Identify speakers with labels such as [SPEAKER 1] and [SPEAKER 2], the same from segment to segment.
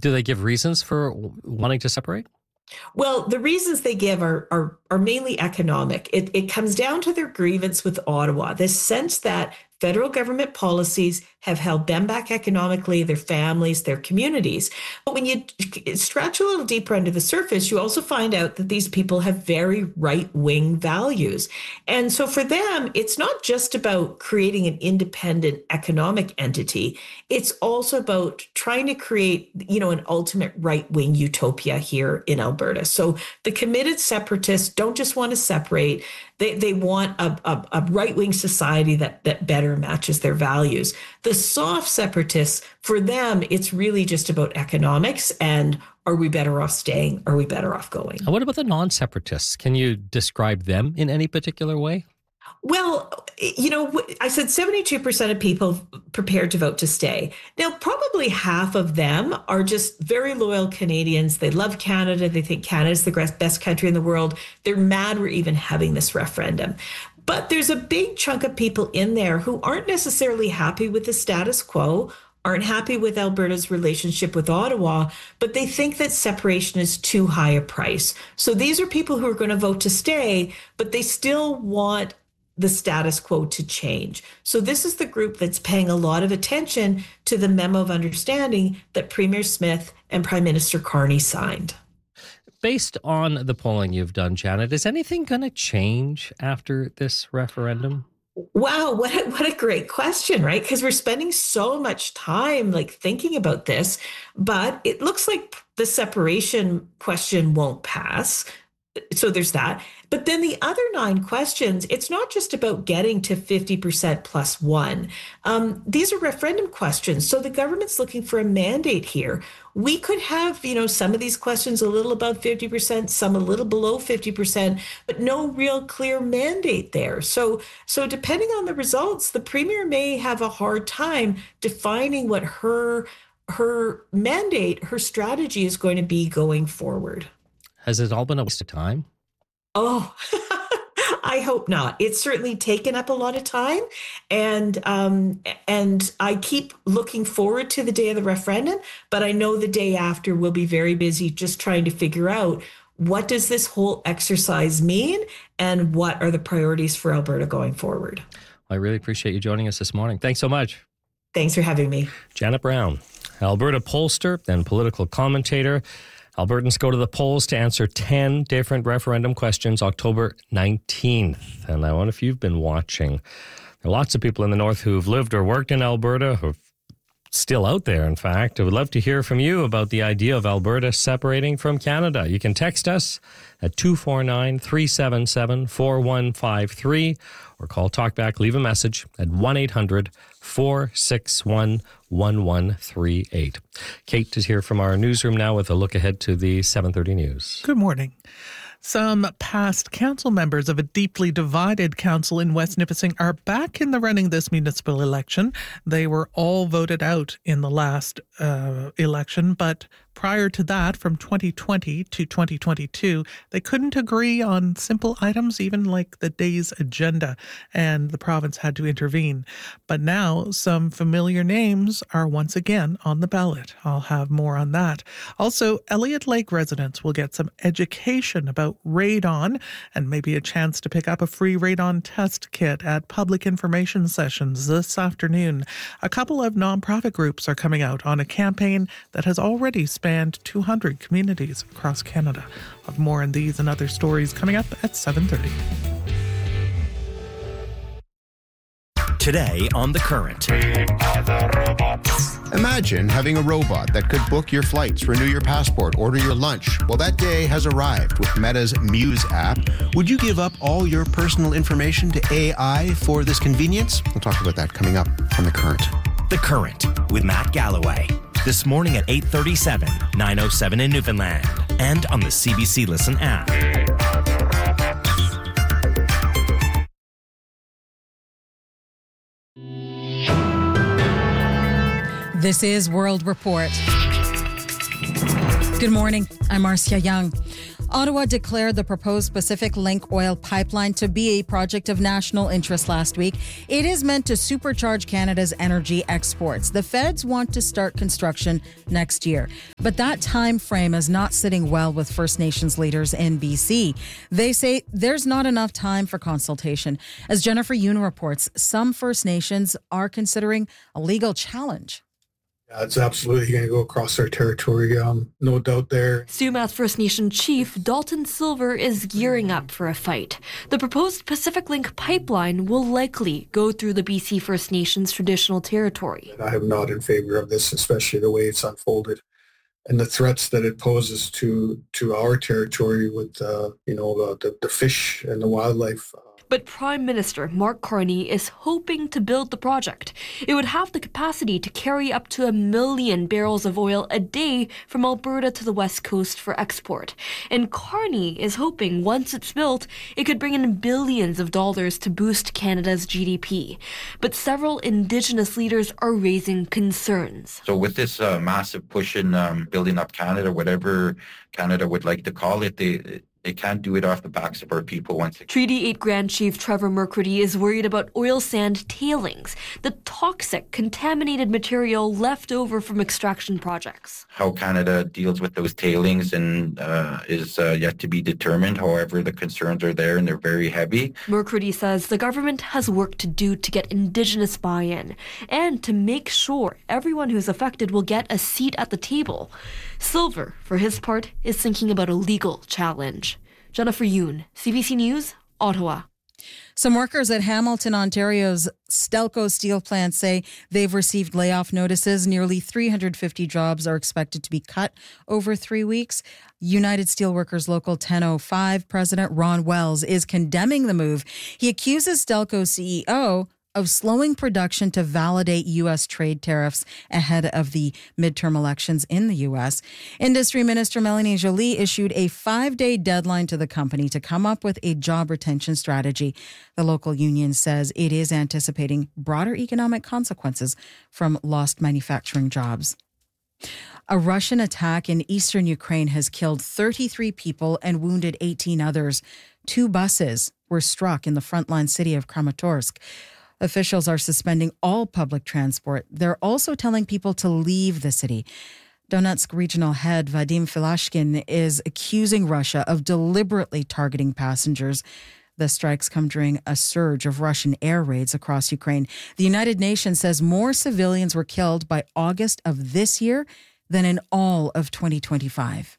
[SPEAKER 1] Do they give reasons for wanting to separate?
[SPEAKER 2] Well, the reasons they give are mainly economic. It comes down to their grievance with Ottawa, this sense that federal government policies have held them back economically, their families, their communities. But when you stretch a little deeper under the surface, you also find out that these people have very right-wing values. And so for them, it's not just about creating an independent economic entity. It's also about trying to create, an ultimate right-wing utopia here in Alberta. So the committed separatists don't just want to separate. They want a right-wing society that better matches their values. The soft separatists, for them, it's really just about economics and are we better off staying? Are we better off going?
[SPEAKER 1] And what about the non-separatists? Can you describe them in any particular way?
[SPEAKER 2] Well, I said 72% of people prepared to vote to stay. Now, probably half of them are just very loyal Canadians. They love Canada. They think Canada's the best country in the world. They're mad we're even having this referendum. But there's a big chunk of people in there who aren't necessarily happy with the status quo, aren't happy with Alberta's relationship with Ottawa, but they think that separation is too high a price. So these are people who are going to vote to stay, but they still want the status quo to change. So this is the group that's paying a lot of attention to the memo of understanding that Premier Smith and Prime Minister Carney signed.
[SPEAKER 1] Based on the polling you've done, Janet, is anything going to change after this referendum?
[SPEAKER 2] Wow, what a great question, right? Because we're spending so much time thinking about this, but it looks like the separation question won't pass. So there's that. But then the other 9 questions, it's not just about getting to 50% plus 1. These are referendum questions. So the government's looking for a mandate here. We could have, some of these questions a little above 50%, some a little below 50%, but no real clear mandate there. So depending on the results, the Premier may have a hard time defining what her mandate, her strategy is going to be going forward.
[SPEAKER 1] Has it all been a waste of time?
[SPEAKER 2] Oh, I hope not. It's certainly taken up a lot of time. And I keep looking forward to the day of the referendum, but I know the day after we'll be very busy just trying to figure out what does this whole exercise mean and what are the priorities for Alberta going forward.
[SPEAKER 1] I really appreciate you joining us this morning. Thanks so much.
[SPEAKER 2] Thanks for having me.
[SPEAKER 1] Janet Brown, Alberta pollster and political commentator. Albertans go to the polls to answer 10 different referendum questions October 19th. And I wonder if you've been watching. There are lots of people in the north who've lived or worked in Alberta, who've still out there, in fact. I would love to hear from you about the idea of Alberta separating from Canada. You can text us at 249-377-4153 or call Talkback, leave a message at 1-800-461-1138. Kate is here from our newsroom now with a look ahead to the 7:30 news.
[SPEAKER 3] Good morning. Some past council members of a deeply divided council in West Nipissing are back in the running this municipal election. They were all voted out in the last election, but prior to that, from 2020 to 2022, they couldn't agree on simple items, even like the day's agenda, and the province had to intervene. But now some familiar names are once again on the ballot. I'll have more on that. Also, Elliott Lake residents will get some education about radon and maybe a chance to pick up a free radon test kit at public information sessions this afternoon. A couple of nonprofit groups are coming out on a campaign that has already spanned 200 communities across Canada. I'll have more on these and other stories coming up at 7:30.
[SPEAKER 4] Today on The Current.
[SPEAKER 5] Imagine having a robot that could book your flights, renew your passport, order your lunch. Well, that day has arrived with Meta's Muse app. Would you give up all your personal information to AI for this convenience? We'll talk about that coming up on The Current.
[SPEAKER 4] The Current with Matt Galloway. This morning at 8:37, 9:07 in Newfoundland. And on the CBC Listen app.
[SPEAKER 6] This is World Report. Good morning. I'm Marcia Young. Ottawa declared the proposed Pacific Link oil pipeline to be a project of national interest last week. It is meant to supercharge Canada's energy exports. The feds want to start construction next year, but that time frame is not sitting well with First Nations leaders in BC. They say there's not enough time for consultation. As Jennifer Yoon reports, some First Nations are considering a legal challenge.
[SPEAKER 7] It's absolutely going to go across our territory, no doubt there.
[SPEAKER 8] Sumac First Nation Chief Dalton Silver is gearing up for a fight. The proposed Pacific Link pipeline will likely go through the BC First Nations traditional territory.
[SPEAKER 7] I am not in favor of this, especially the way it's unfolded and the threats that it poses to our territory with, the fish and the wildlife.
[SPEAKER 8] But Prime Minister Mark Carney is hoping to build the project. It would have the capacity to carry up to 1 million barrels of oil a day from Alberta to the West Coast for export. And Carney is hoping once it's built, it could bring in billions of dollars to boost Canada's GDP. But several Indigenous leaders are raising concerns.
[SPEAKER 9] So with this massive push in building up Canada, whatever Canada would like to call it, they can't do it off the backs of our people once again.
[SPEAKER 8] Treaty 8 Grand Chief Trevor Mercredi is worried about oil sand tailings, the toxic, contaminated material left over from extraction projects.
[SPEAKER 9] How Canada deals with those tailings and is yet to be determined. However, the concerns are there and they're very heavy.
[SPEAKER 8] Mercredi says the government has work to do to get Indigenous buy-in and to make sure everyone who's affected will get a seat at the table. Silver, for his part, is thinking about a legal challenge. Jennifer Yoon, CBC News, Ottawa.
[SPEAKER 6] Some workers at Hamilton, Ontario's Stelco steel plant say they've received layoff notices. Nearly 350 jobs are expected to be cut over 3 weeks. United Steelworkers Local 1005 President Ron Wells is condemning the move. He accuses Stelco's CEO of slowing production to validate U.S. trade tariffs ahead of the midterm elections in the U.S. Industry Minister Melanie Joly issued a 5-day deadline to the company to come up with a job retention strategy. The local union says it is anticipating broader economic consequences from lost manufacturing jobs. A Russian attack in eastern Ukraine has killed 33 people and wounded 18 others. 2 buses were struck in the frontline city of Kramatorsk. Officials are suspending all public transport. They're also telling people to leave the city. Donetsk regional head Vadim Filashkin is accusing Russia of deliberately targeting passengers. The strikes come during a surge of Russian air raids across Ukraine. The United Nations says more civilians were killed by August of this year than in all of 2025.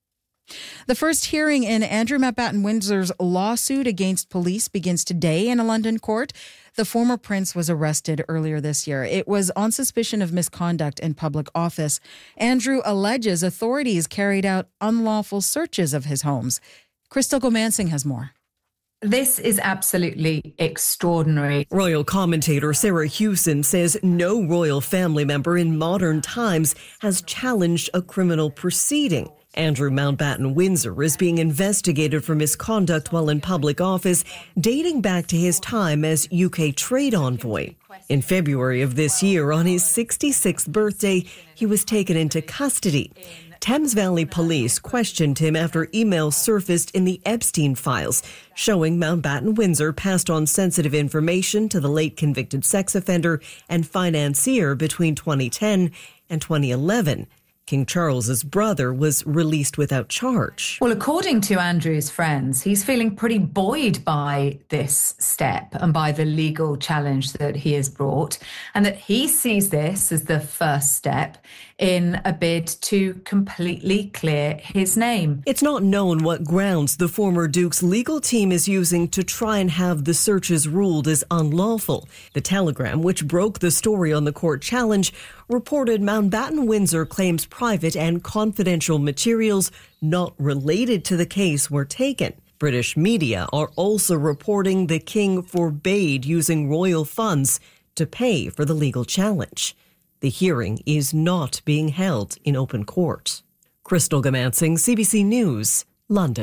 [SPEAKER 6] The first hearing in Andrew Mountbatten Windsor's lawsuit against police begins today in a London court. The former prince was arrested earlier this year. It was on suspicion of misconduct in public office. Andrew alleges authorities carried out unlawful searches of his homes. Crystal Gomansing has more.
[SPEAKER 10] This is absolutely extraordinary.
[SPEAKER 11] Royal commentator Sarah Hewson says no royal family member in modern times has challenged a criminal proceeding. Andrew Mountbatten Windsor is being investigated for misconduct while in public office, dating back to his time as UK trade envoy. In February of this year, on his 66th birthday, he was taken into custody. Thames Valley Police questioned him after emails surfaced in the Epstein files, showing Mountbatten Windsor passed on sensitive information to the late convicted sex offender and financier between 2010 and 2011. King Charles's brother was released without charge.
[SPEAKER 10] Well, according to Andrew's friends, he's feeling pretty buoyed by this step and by the legal challenge that he has brought, and that he sees this as the first step in a bid to completely clear his name.
[SPEAKER 11] It's not known what grounds the former Duke's legal team is using to try and have the searches ruled as unlawful. The Telegram, which broke the story on the court challenge, reported Mountbatten Windsor claims private and confidential materials not related to the case were taken. British media are also reporting the king forbade using royal funds to pay for the legal challenge. The hearing is not being held in open court. Crystal Gomansing, CBC News, London.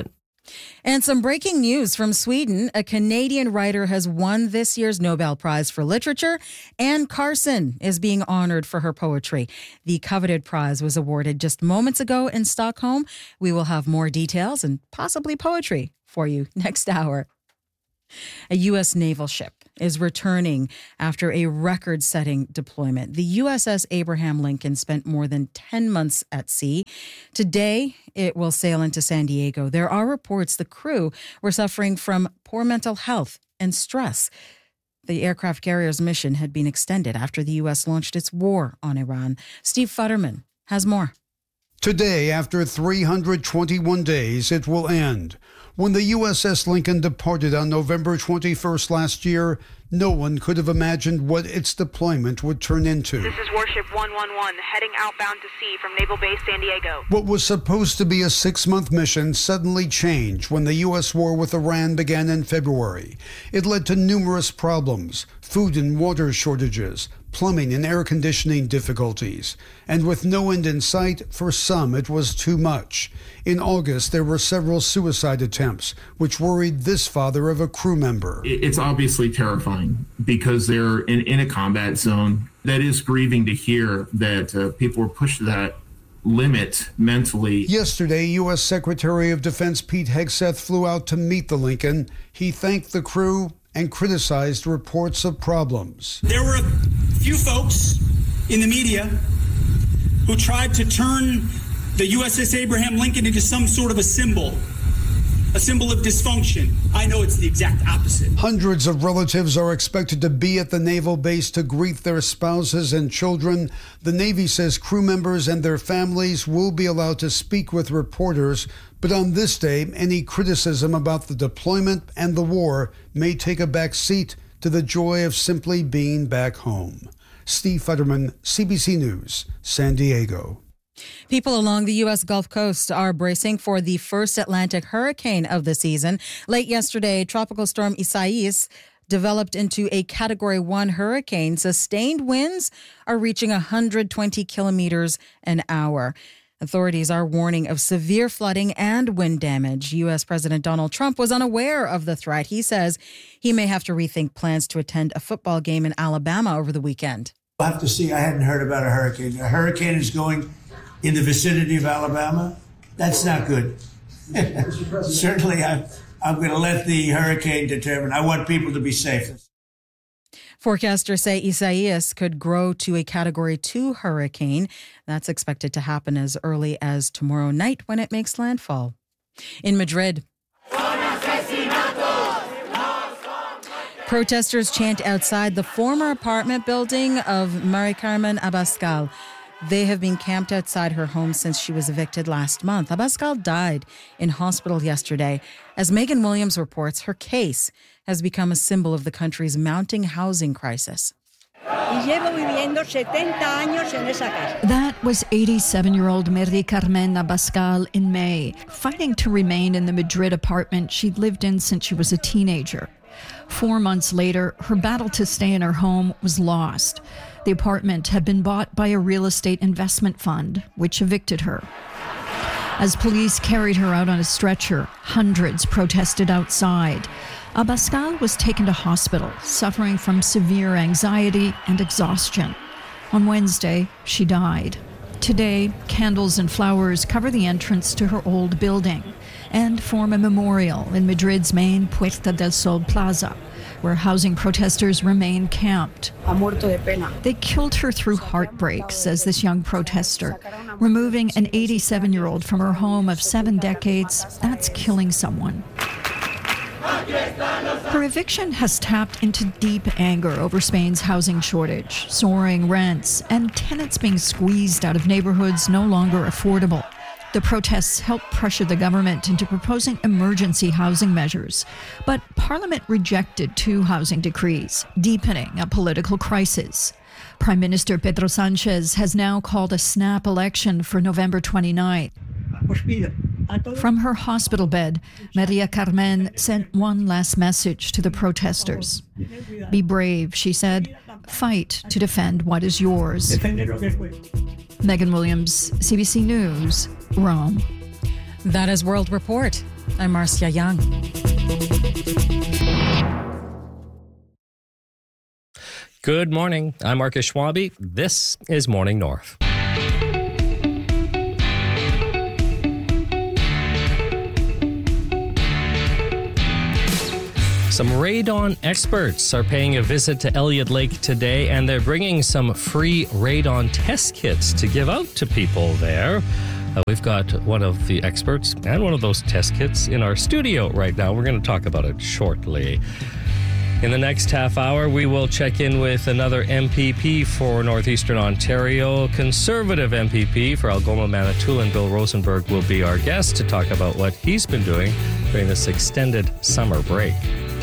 [SPEAKER 6] And some breaking news from Sweden. A Canadian writer has won this year's Nobel Prize for Literature. Anne Carson is being honored for her poetry. The coveted prize was awarded just moments ago in Stockholm. We will have more details and possibly poetry for you next hour. A U.S. naval ship is returning after a record-setting deployment. The USS Abraham Lincoln spent more than 10 months at sea. Today, it will sail into San Diego. There are reports the crew were suffering from poor mental health and stress. The aircraft carrier's mission had been extended after the U.S. launched its war on Iran. Steve Futterman has more.
[SPEAKER 12] Today, after 321 days, it will end. When the USS Lincoln departed on November 21st last year, no one could have imagined what its deployment would turn into.
[SPEAKER 13] This is Warship 111, heading outbound to sea from Naval Base San Diego.
[SPEAKER 12] What was supposed to be a 6-month mission suddenly changed when the U.S. war with Iran began in February. It led to numerous problems, food and water shortages, plumbing and air conditioning difficulties. And with no end in sight, for some it was too much. In August, there were several suicide attempts, which worried this father of a crew member.
[SPEAKER 14] It's obviously terrifying because they're in a combat zone. That is grieving to hear that people were pushed to that limit mentally.
[SPEAKER 12] Yesterday, U.S. Secretary of Defense Pete Hegseth flew out to meet the Lincoln. He thanked the crew and criticized reports of problems.
[SPEAKER 15] There were a few folks in the media who tried to turn the USS Abraham Lincoln into some sort of a symbol of dysfunction. I know it's the exact opposite.
[SPEAKER 12] Hundreds of relatives are expected to be at the naval base to greet their spouses and children. The Navy says crew members and their families will be allowed to speak with reporters, but on this day, any criticism about the deployment and the war may take a back seat to the joy of simply being back home. Steve Futterman, CBC News, San Diego.
[SPEAKER 6] People along the U.S. Gulf Coast are bracing for the first Atlantic hurricane of the season. Late yesterday, Tropical Storm Isaias developed into a Category 1 hurricane. Sustained winds are reaching 120 kilometers an hour. Authorities are warning of severe flooding and wind damage. U.S. President Donald Trump was unaware of the threat. He says he may have to rethink plans to attend a football game in Alabama over the weekend.
[SPEAKER 16] We'll have to see. I hadn't heard about a hurricane. A hurricane is going in the vicinity of Alabama. That's not good. Certainly, I'm going to let the hurricane determine. I want people to be safe.
[SPEAKER 6] Forecasters say Isaias could grow to a Category 2 hurricane. That's expected to happen as early as tomorrow night when it makes landfall. In Madrid, protesters chant outside the former apartment building of Mari Carmen Abascal. They have been camped outside her home since she was evicted last month. Abascal died in hospital yesterday. As Megan Williams reports, her case has become a symbol of the country's mounting housing crisis.
[SPEAKER 17] That was 87-year-old Mari Carmen Abascal in May, fighting to remain in the Madrid apartment she'd lived in since she was a teenager. 4 months later, her battle to stay in her home was lost. The apartment had been bought by a real estate investment fund, which evicted her. As police carried her out on a stretcher, hundreds protested outside. Abascal was taken to hospital, suffering from severe anxiety and exhaustion. On Wednesday, she died. Today, candles and flowers cover the entrance to her old building and form a memorial in Madrid's main Puerta del Sol Plaza, where housing protesters remain camped. They killed her through heartbreak, says this young protester. Removing an 87-year-old from her home of 7 decades, that's killing someone. Her eviction has tapped into deep anger over Spain's housing shortage, soaring rents, and tenants being squeezed out of neighborhoods no longer affordable. The protests helped pressure the government into proposing emergency housing measures. But Parliament rejected 2 housing decrees, deepening a political crisis. Prime Minister Pedro Sanchez has now called a snap election for November 29th. From her hospital bed, Maria Carmen sent one last message to the protesters. Be brave, she said. Fight to defend what is yours. Megan Williams, CBC News, Rome.
[SPEAKER 6] That is World Report. I'm Marcia Young.
[SPEAKER 1] Good morning. I'm Marcus Schwabe. This is Morning North. Some radon experts are paying a visit to Elliott Lake today, and they're bringing some free radon test kits to give out to people there. We've got one of the experts and one of those test kits in our studio right now. We're going to talk about it shortly. In the next half hour, we will check in with another MPP for Northeastern Ontario. Conservative MPP for Algoma Manitoulin, Bill Rosenberg, will be our guest to talk about what he's been doing during this extended summer break.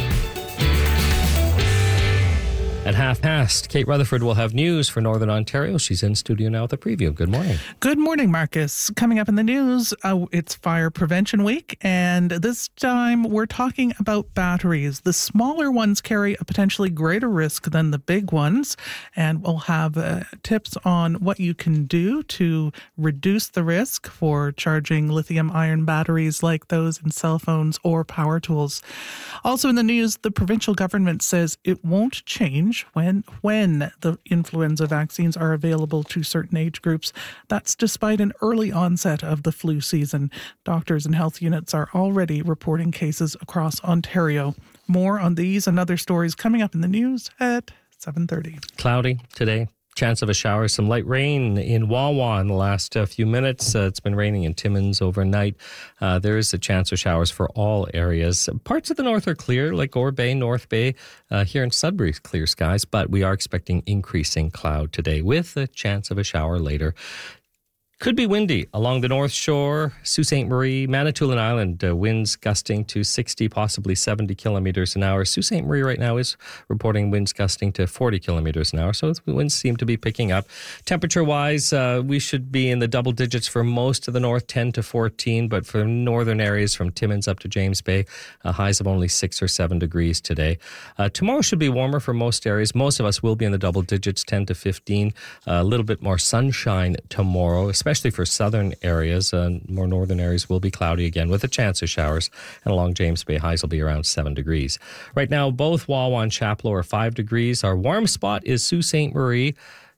[SPEAKER 1] At 5:30, Kate Rutherford will have news for Northern Ontario. She's in studio now with a preview. Good morning.
[SPEAKER 3] Good morning, Marcus. Coming up in the news, it's Fire Prevention Week, and this time we're talking about batteries. The smaller ones carry a potentially greater risk than the big ones, and we'll have tips on what you can do to reduce the risk for charging lithium-ion batteries like those in cell phones or power tools. Also in the news, the provincial government says it won't change when the influenza vaccines are available to certain age groups. That's despite an early onset of the flu season. Doctors and health units are already reporting cases across Ontario. More on these and other stories coming up in the news at 7:30.
[SPEAKER 1] Cloudy today. Chance of a shower, some light rain in Wawa in the last few minutes. It's been raining in Timmins overnight. There is a chance of showers for all areas. Parts of the north are clear, like Gore Bay, North Bay. Here in Sudbury, clear skies, but we are expecting increasing cloud today with a chance of a shower later. Could be windy along the North Shore, Sault Ste. Marie, Manitoulin Island, winds gusting to 60, possibly 70 kilometers an hour. Sault Ste. Marie right now is reporting winds gusting to 40 kilometers an hour, so the winds seem to be picking up. Temperature-wise, we should be in the double digits for most of the north, 10 to 14, but for northern areas from Timmins up to James Bay, highs of only 6 or 7 degrees today. Tomorrow should be warmer for most areas. Most of us will be in the double digits, 10 to 15. A little bit more sunshine tomorrow, especially for southern areas. More northern areas will be cloudy again with a chance of showers. And along James Bay, highs will be around 7 degrees. Right now, both Wawa and Chapleau are 5 degrees. Our warm spot is Sault Ste. Marie,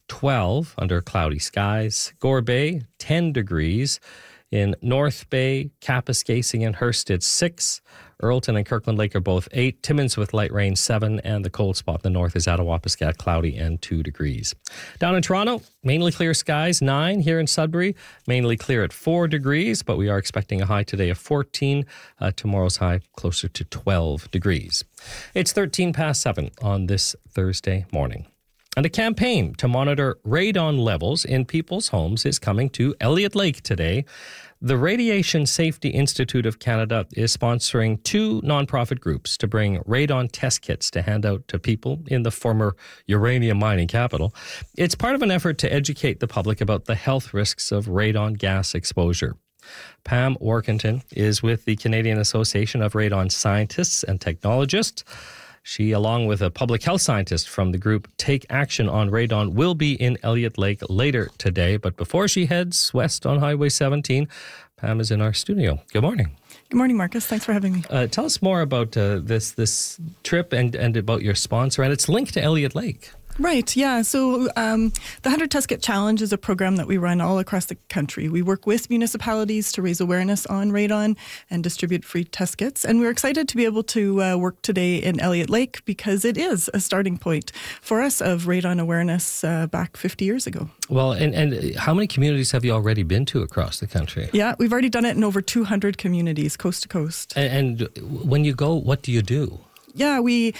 [SPEAKER 1] 12 under cloudy skies. Gore Bay, 10 degrees. In North Bay, Kapuskasing and Hearst, it's 6. Earlton and Kirkland Lake are both 8. Timmins with light rain, 7. And the cold spot in the north is Attawapiskat, cloudy and 2 degrees. Down in Toronto, mainly clear skies, 9. Here in Sudbury, mainly clear at 4 degrees, but we are expecting a high today of 14. Tomorrow's high closer to 12 degrees. It's 13 past 7 on this Thursday morning. And a campaign to monitor radon levels in people's homes is coming to Elliott Lake today. The Radiation Safety Institute of Canada is sponsoring 2 nonprofit groups to bring radon test kits to hand out to people in the former uranium mining capital. It's part of an effort to educate the public about the health risks of radon gas exposure. Pam Workington is with the Canadian Association of Radon Scientists and Technologists. She, along with a public health scientist from the group Take Action on Radon, will be in Elliott Lake later today. But before she heads west on Highway 17, Pam is in our studio. Good morning.
[SPEAKER 18] Good morning, Marcus. Thanks for having me.
[SPEAKER 1] Tell us more about this trip and about your sponsor, and its link to Elliott Lake.
[SPEAKER 18] Right, yeah. So the 100 Test Kit Challenge is a program that we run all across the country. We work with municipalities to raise awareness on radon and distribute free test kits. And we're excited to be able to work today in Elliott Lake because it is a starting point for us of radon awareness back 50 years ago.
[SPEAKER 1] Well, and how many communities have you already been to across the country?
[SPEAKER 18] Yeah, we've already done it in over 200 communities, coast to coast.
[SPEAKER 1] And when you go, what do you do?
[SPEAKER 18] Yeah, we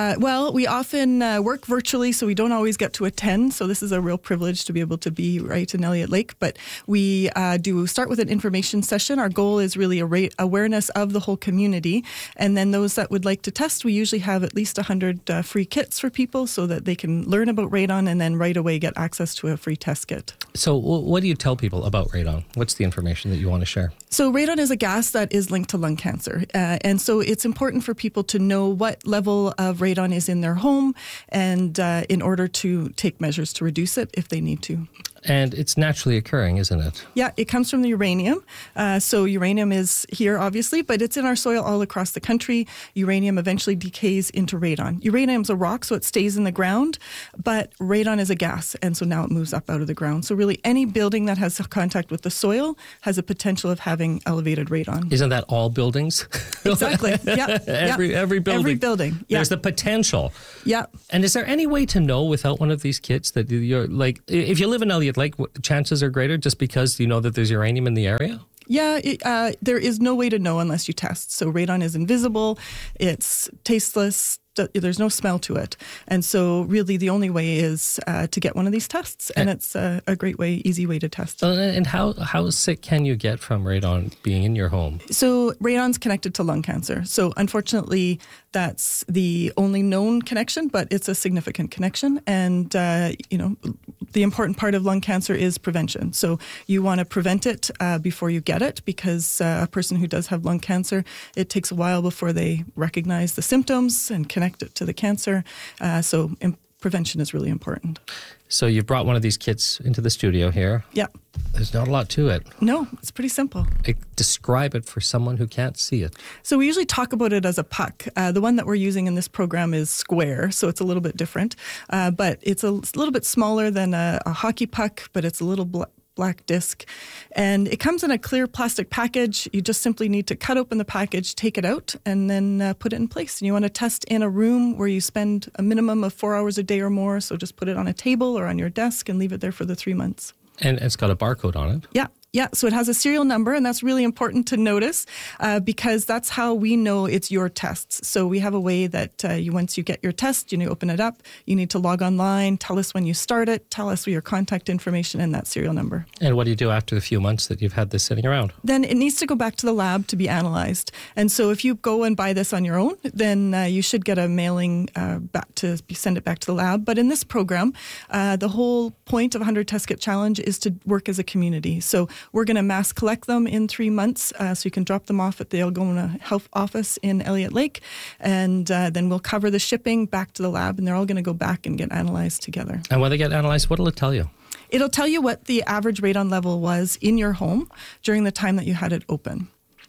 [SPEAKER 18] often work virtually, so we don't always get to attend. So this is a real privilege to be able to be right in Elliott Lake. But we do start with an information session. Our goal is really awareness of the whole community. And then those that would like to test, we usually have at least 100 free kits for people so that they can learn about radon and then right away get access to a free test kit.
[SPEAKER 1] So what do you tell people about radon? What's the information that you want to share?
[SPEAKER 18] So radon is a gas that is linked to lung cancer. And so it's important for people to know what level of radon is in their home and in order to take measures to reduce it if they need to.
[SPEAKER 1] And it's naturally occurring, isn't it?
[SPEAKER 18] Yeah, it comes from the uranium. So uranium is here, obviously, but it's in our soil all across the country. Uranium eventually decays into radon. Uranium's a rock, so it stays in the ground, but radon is a gas, and so now it moves up out of the ground. So really, any building that has contact with the soil has a potential of having elevated radon.
[SPEAKER 1] Isn't that all buildings?
[SPEAKER 18] Exactly. Yeah.
[SPEAKER 1] Every building.
[SPEAKER 18] Every building. Yeah.
[SPEAKER 1] There's the potential.
[SPEAKER 18] Yeah.
[SPEAKER 1] And is there any way to know without one of these kits that you're like, if you live in Elliott Lake, chances are greater just because you know that there's uranium in the area?
[SPEAKER 18] Yeah, there is no way to know unless you test. So radon is invisible, it's tasteless, there's no smell to it. And so really the only way is to get one of these tests. And it's a great way, easy way to test.
[SPEAKER 1] And how sick can you get from radon being in your home?
[SPEAKER 18] So radon's connected to lung cancer. So unfortunately, that's the only known connection, but it's a significant connection. And, the important part of lung cancer is prevention. So you want to prevent it before you get it, because a person who does have lung cancer, it takes a while before they recognize the symptoms and connect it to the cancer. So prevention is really important.
[SPEAKER 1] So you brought one of these kits into the studio here.
[SPEAKER 18] Yeah.
[SPEAKER 1] There's not a lot to it.
[SPEAKER 18] No, it's pretty simple.
[SPEAKER 1] Describe it for someone who can't see it.
[SPEAKER 18] So we usually talk about it as a puck. The one that we're using in this program is square, so it's a little bit different. But it's a little bit smaller than a hockey puck, but it's a little black disc. And it comes in a clear plastic package. You just simply need to cut open the package, take it out, and then put it in place. And you want to test in a room where you spend a minimum of 4 hours a day or more. So just put it on a table or on your desk and leave it there for the 3 months.
[SPEAKER 1] And it's got a barcode on it.
[SPEAKER 18] Yeah. Yeah, so it has a serial number, and that's really important to notice because that's how we know it's your tests. So we have a way that once you get your test, you open it up, you need to log online, tell us when you start it, tell us your contact information and that serial number.
[SPEAKER 1] And what do you do after the few months that you've had this sitting around?
[SPEAKER 18] Then it needs to go back to the lab to be analyzed. And so if you go and buy this on your own, then you should get a mailing back to send it back to the lab. But in this program, the whole point of 100 Test Kit Challenge is to work as a community. So we're going to mass collect them in 3 months, so you can drop them off at the Algona Health Office in Elliott Lake, and then we'll cover the shipping back to the lab, and they're all going to go back and get analyzed together.
[SPEAKER 1] And when they get analyzed, what will it tell you?
[SPEAKER 18] It'll tell you what the average radon level was in your home during the time that you had it open.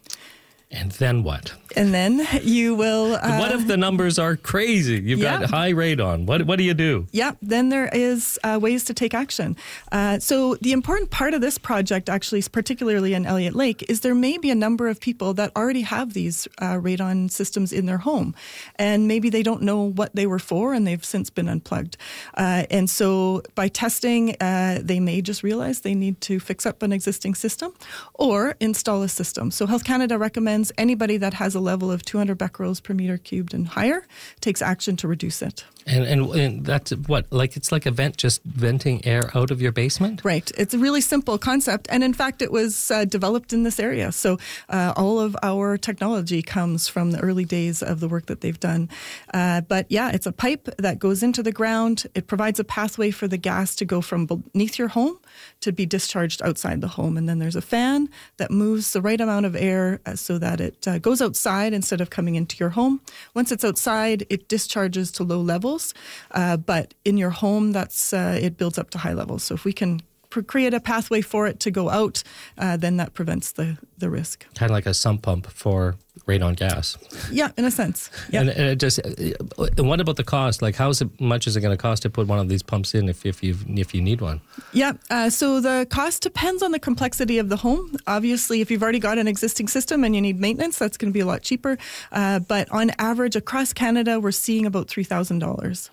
[SPEAKER 1] And then what?
[SPEAKER 18] And then you will...
[SPEAKER 1] what if the numbers are crazy? You've got high radon. What do you do?
[SPEAKER 18] Yeah, then there is ways to take action. So the important part of this project, actually, particularly in Elliott Lake, is there may be a number of people that already have these radon systems in their home. And maybe they don't know what they were for, and they've since been unplugged. And so by testing, they may just realize they need to fix up an existing system or install a system. So Health Canada recommends anybody that has a level of 200 becquerels per meter cubed and higher takes action to reduce it.
[SPEAKER 1] And that's what, like it's like a vent, just venting air out of your basement?
[SPEAKER 18] Right. It's a really simple concept. And in fact, it was developed in this area. So all of our technology comes from the early days of the work that they've done. But yeah, it's a pipe that goes into the ground. It provides a pathway for the gas to go from beneath your home to be discharged outside the home. And then there's a fan that moves the right amount of air so that it goes outside instead of coming into your home. Once it's outside, it discharges to low levels. But in your home, that's it builds up to high levels. So if we can create a pathway for it to go out, then that prevents the risk.
[SPEAKER 1] Kind of like a sump pump for radon gas.
[SPEAKER 18] Yeah, in a sense. Yeah.
[SPEAKER 1] And what about the cost? Like, much is it going to cost to put one of these pumps in if you need one?
[SPEAKER 18] Yeah. So the cost depends on the complexity of the home. Obviously, if you've already got an existing system and you need maintenance, that's going to be a lot cheaper. But on average, across Canada, we're seeing about $3,000.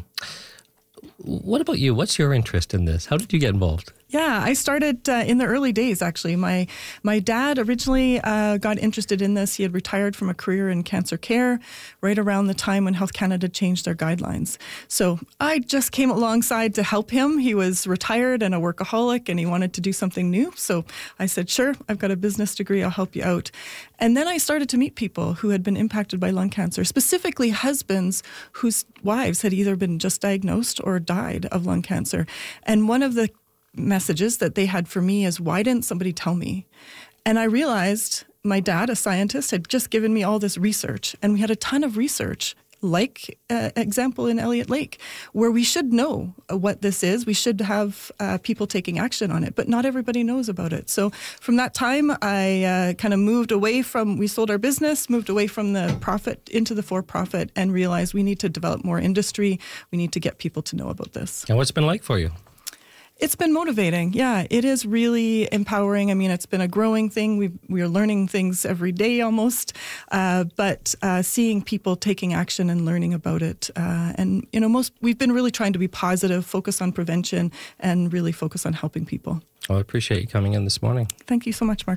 [SPEAKER 1] What about you? What's your interest in this? How did you get involved?
[SPEAKER 18] Yeah, I started in the early days, actually. My dad originally got interested in this. He had retired from a career in cancer care right around the time when Health Canada changed their guidelines. So I just came alongside to help him. He was retired and a workaholic, and he wanted to do something new. So I said, sure, I've got a business degree. I'll help you out. And then I started to meet people who had been impacted by lung cancer, specifically husbands whose wives had either been just diagnosed or died of lung cancer. And one of the messages that they had for me is, why didn't somebody tell me? And I realized my dad, a scientist, had just given me all this research, and we had a ton of research example in Elliott Lake, where we should know what this is. We should have people taking action on it, but not everybody knows about it. So from that time, I kind of we sold our business, moved away from the profit into the for-profit, and realized we need to develop more industry. We need to get people to know about this.
[SPEAKER 1] And what's it been like for you?
[SPEAKER 18] It's been motivating. Yeah, it is really empowering. I mean, it's been a growing thing. We are learning things every day almost, but seeing people taking action and learning about it. And, we've been really trying to be positive, focus on prevention, and really focus on helping people.
[SPEAKER 1] Well, I appreciate you coming in this morning.
[SPEAKER 18] Thank you so much, Mark.